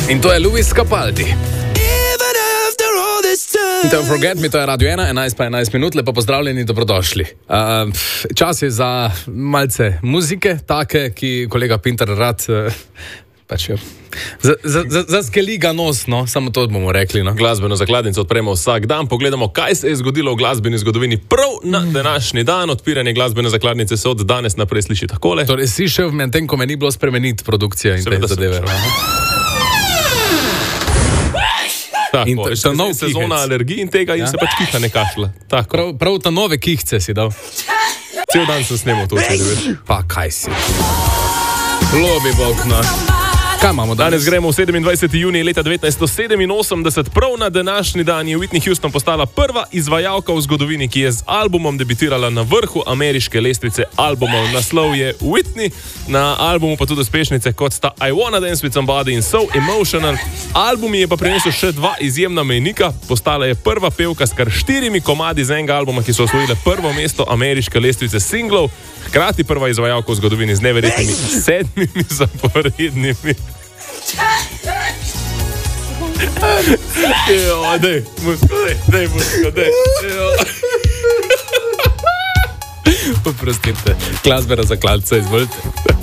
In to je Luis Capaldi. Don't forget me, to je Radio 1, 11 minut, lepo pozdravljeni, dobrodošli. Čas je za malce muzike, take, ki kolega Pintar rad pač je. Zaskeli ga nos, no, samo to bomo rekli. No. Glasbeno zakladnico odpremo vsak dan, pogledamo, kaj se je zgodilo v glasbeni zgodovini prav na današnji dan. Odpiranje glasbene zakladnice se od danes naprej sliši takole. Torej si šel v tem, ko me ni bilo spremeniti produkcija in te zadeve. In to je sezona alergij in tega in se pač kiha ne kašla. Prav ta nove kihce si dal. Cel dan sem snemal to, če ne veš. Pa kaj si? Lobi bog, no. Kaj imamo danes? Gremo v 27. junij leta 1987. Prav na današnji dan je Whitney Houston postala prva izvajalka v zgodovini, ki je z albumom debitirala na vrhu ameriške lestvice albumov. Naslov je Whitney, na albumu pa tudi uspešnice kot sta I Wanna Dance With Somebody in So Emotional. Album je pa prinesel še dva izjemna mejnika. Postala je prva pevka s kar 4 komadi z enega albuma, ki so osvojile prvo mesto ameriške lestvice singlov. Hkrati prva izvajalka v zgodovini z neverjetnimi 7 zaporednimi. Dej, musko, dej. Oprostite, glasbena zakladnica, izvolite.